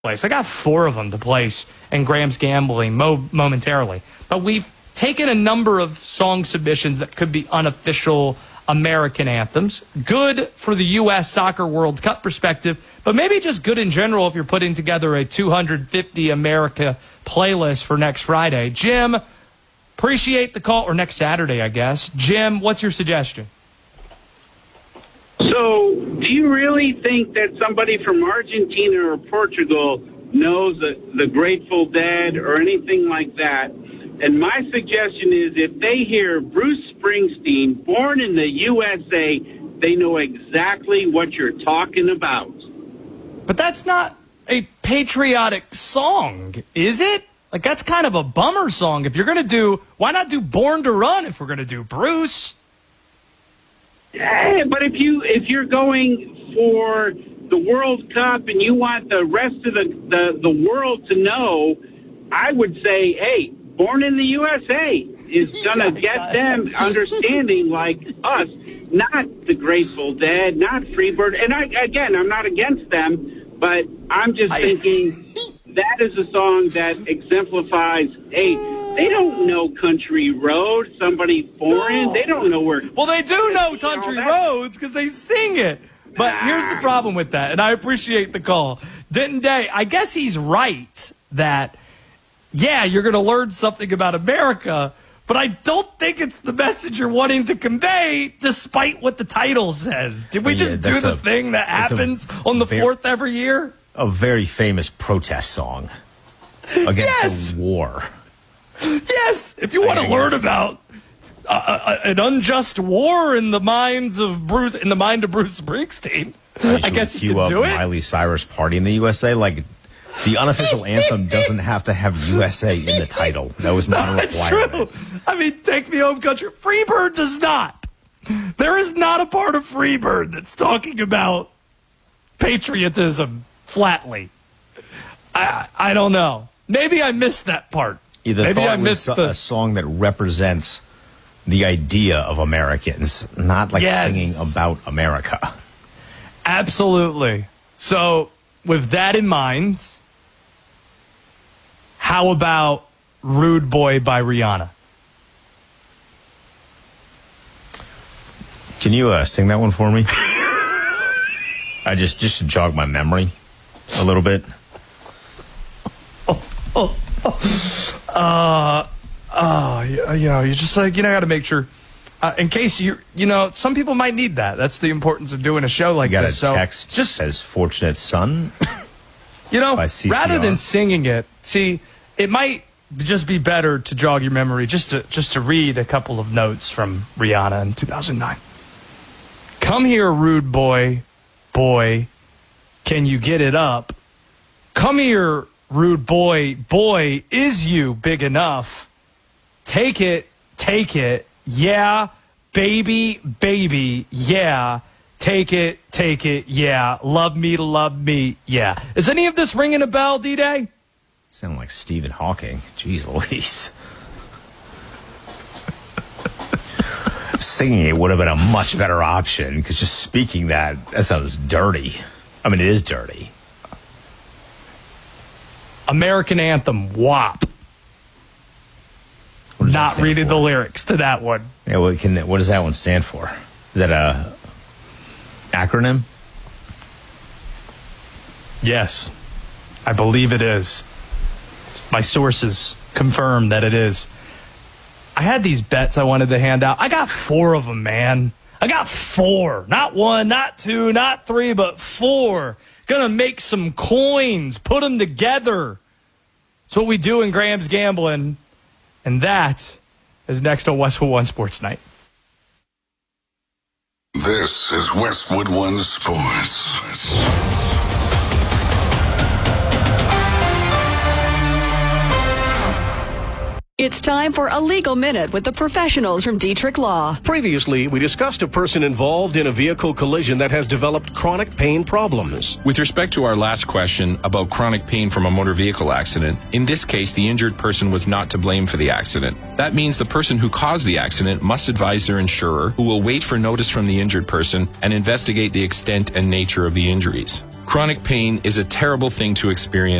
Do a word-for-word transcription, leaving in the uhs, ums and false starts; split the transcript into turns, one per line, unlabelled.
place. I got four of them to place in Graham's Gambling mo- momentarily. But we've taken a number of song submissions that could be unofficial American anthems. Good for the U S Soccer World Cup perspective, but maybe just good in general if you're putting together a two hundred fifty America playlist for next Friday. Jim, appreciate the call, or next Saturday, I guess. Jim, what's your suggestion?
So, do you really think that somebody from Argentina or Portugal knows the, the Grateful Dead or anything like that? And my suggestion is if they hear Bruce Springsteen, Born in the U S A, they know exactly what you're talking about.
But that's not a patriotic song, is it? Like, that's kind of a bummer song. If you're going to do, why not do Born to Run if we're going to do Bruce?
Yeah, but if you if you're going for the World Cup and you want the rest of the, the, the world to know, I would say, hey, Born in the U S A is going to get them understanding like us, not the Grateful Dead, not Freebird. And I, again, I'm not against them, but I'm just thinking that is a song that exemplifies, hey, they don't know Country Road, somebody foreign. No. They don't know where.
Well, they do know Country Roads because they sing it. But nah. Here's the problem with that, and I appreciate the call. Denton Day, I guess he's right that, yeah, you're going to learn something about America, but I don't think it's the message you're wanting to convey, despite what the title says. Did we just yeah, do the a, thing that happens on the very, fourth every year?
A very famous protest song against yes. the war.
Yes, if you want to learn about uh, uh, an unjust war in the minds of Bruce, in the mind of Bruce Springsteen, I guess you can do it.
Miley Cyrus party in the U S A, like the unofficial anthem doesn't have to have U S A in the title. That was not a requirement.
That's true. I mean, Take Me Home Country. Freebird does not. There is not a part of Freebird that's talking about patriotism flatly. I I don't know. Maybe I missed that part.
Either
Maybe
thought
I
it was
missed
a,
the...
a song that represents the idea of Americans, not like
yes.
singing about America.
Absolutely. So, with that in mind, how about Rude Boy by Rihanna?
Can you uh, sing that one for me? I just, just to jog my memory a little bit.
Oh, oh, oh. Uh, oh, you know, you just like, you know, got to make sure, uh, in case you, you know, some people might need that. That's the importance of doing a show like
you got
this.
a
so
text just says "Fortunate Son."
You know, rather than singing it, see, it might just be better to jog your memory, just to just to read a couple of notes from Rihanna in two thousand nine. Come here, rude boy, boy, can you get it up? Come here, rude boy, boy, is you big enough? Take it, take it, yeah, baby, baby, yeah. Take it, take it, yeah. Love me to love me, yeah. Is any of this ringing a bell, D-Day?
Sound like Stephen Hawking. Jeez Louise. Singing it would have been a much better option, because just speaking that, that sounds dirty. I mean, it is dirty.
American Anthem, W A P. Not reading the lyrics to that one.
Yeah, what, can, what does that one stand for? Is that a acronym?
Yes, I believe it is. My sources confirm that it is. I had these bets I wanted to hand out. I got four of them, man. I got four. Not one, not two, not three, but four. Gonna make some coins, put them together. That's what we do in Graham's Gambling. And that is next on Westwood One Sports Night.
This is Westwood One Sports.
It's time for a legal minute with the professionals from Dietrich Law.
Previously, we discussed a person involved in a vehicle collision that has developed chronic pain problems.
With respect to our last question about chronic pain from a motor vehicle accident, in this case, the injured person was not to blame for the accident. That means the person who caused the accident must advise their insurer, who will wait for notice from the injured person and investigate the extent and nature of the injuries. Chronic pain is a terrible thing to experience.